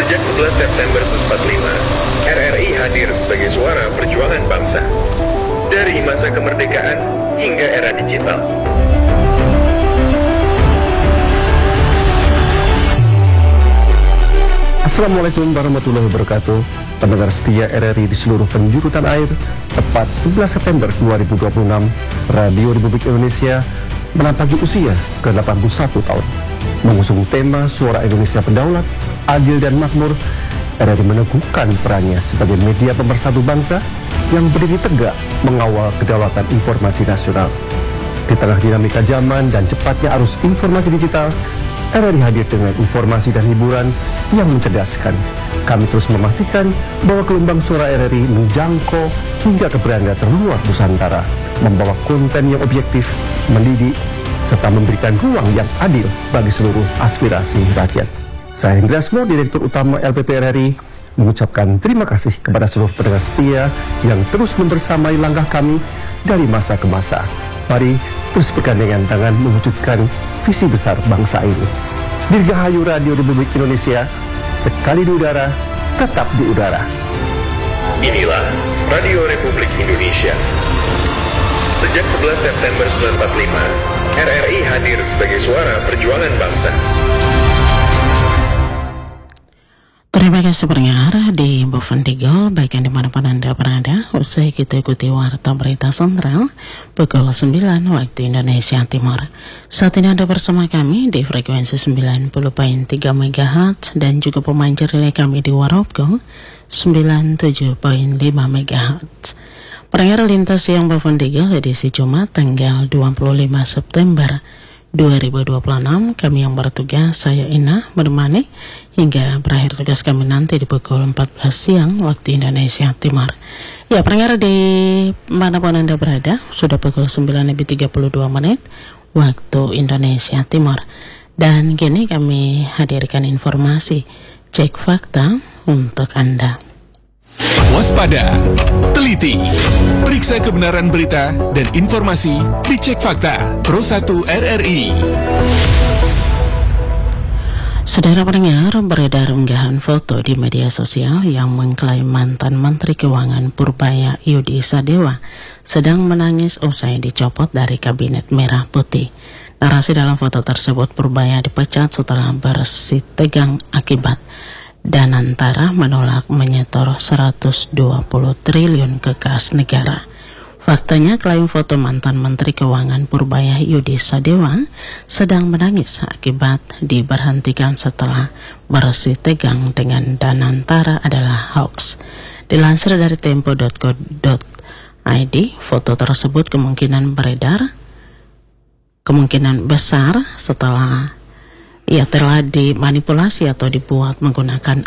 Sejak 11 September 1945, RRI hadir sebagai suara perjuangan bangsa. Dari masa kemerdekaan hingga era digital. Assalamualaikum warahmatullahi wabarakatuh. Pendengar setia RRI di seluruh penjuru tanah air, tepat 11 September 2026, Radio Republik Indonesia menapaki usia ke-81 tahun. Mengusung tema Suara Indonesia Berdaulat, Adil dan Makmur, RRI meneguhkan perannya sebagai media pemersatu bangsa yang berdiri tegak mengawal kedaulatan informasi nasional. Di tengah dinamika zaman dan cepatnya arus informasi digital, RRI hadir dengan informasi dan hiburan yang mencerdaskan. Kami terus memastikan bahwa gelombang suara RRI menjangkau hingga ke beranda terluar Nusantara, membawa konten yang objektif, mendidik, serta memberikan ruang yang adil bagi seluruh aspirasi rakyat. Saya Hendra Asmo, Direktur Utama LPP RRI, mengucapkan terima kasih kepada seluruh pendengar setia yang terus membersamai langkah kami dari masa ke masa. Mari terus bergandengan tangan mewujudkan visi besar bangsa ini. Dirgahayu Radio Republik Indonesia, sekali di udara, tetap di udara. Inilah Radio Republik Indonesia. Sejak 11 September 1945, RRI hadir sebagai suara perjuangan bangsa. Terima kasih pendengar di Boven Digel, baik yang dimanapun Anda berada. Usai kita ikuti warta berita sentral pukul 9 waktu Indonesia Timur. Saat ini Anda bersama kami di frekuensi 90.3 MHz dan juga pemancar relay kami di Waropgo 97.5 MHz. Pendengar lintas siang Boven Digel edisi Jumat tanggal 25 September 2026, kami yang bertugas, saya Ina, menemani hingga berakhir tugas kami nanti di pukul 14 siang waktu Indonesia Timur. Ya, pendengar di manapun Anda berada, sudah pukul 9:32 waktu Indonesia Timur. Dan kini kami hadirkan informasi cek fakta untuk Anda. Waspada, teliti, periksa kebenaran berita dan informasi di Cek Fakta Pro 1 RRI. Saudara pendengar, beredar unggahan foto di media sosial yang mengklaim mantan Menteri Keuangan Purbaya Yudi Sadewa sedang menangis usai dicopot dari Kabinet Merah Putih. Narasi dalam foto tersebut, Purbaya dipecat setelah bersitegang akibat Danantara menolak menyetor 120 triliun ke kas negara. Faktanya, klaim foto mantan Menteri Keuangan Purbaya Yudi Sadewa sedang menangis akibat diberhentikan setelah bersitegang dengan Danantara adalah hoax. Dilansir dari tempo.co.id, foto tersebut kemungkinan besar setelah ia telah dimanipulasi atau dibuat menggunakan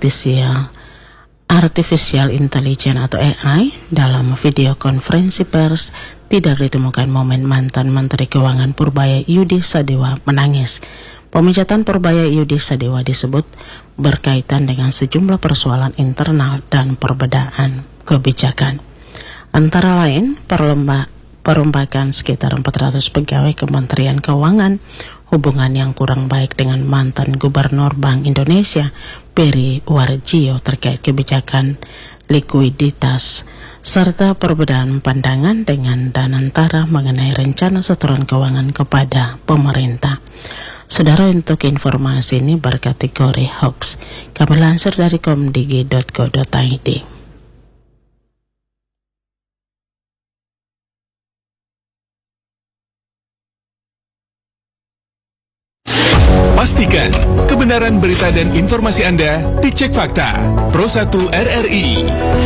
artificial intelligence atau AI. Dalam video konferensi pers tidak ditemukan momen mantan Menteri Keuangan Purbaya Yudi Sadewa menangis. Pemecatan Purbaya Yudi Sadewa disebut berkaitan dengan sejumlah persoalan internal dan perbedaan kebijakan. Antara lain, perombakan sekitar 400 pegawai Kementerian Keuangan, hubungan yang kurang baik dengan mantan Gubernur Bank Indonesia Peri Warjio terkait kebijakan likuiditas, serta perbedaan pandangan dengan Danantara mengenai rencana setoran keuangan kepada pemerintah. Saudara, untuk informasi ini berkategori hoax. Kami lansir dari komdigi.co.id. Pastikan kebenaran berita dan informasi Anda di Cek Fakta Pro 1 RRI.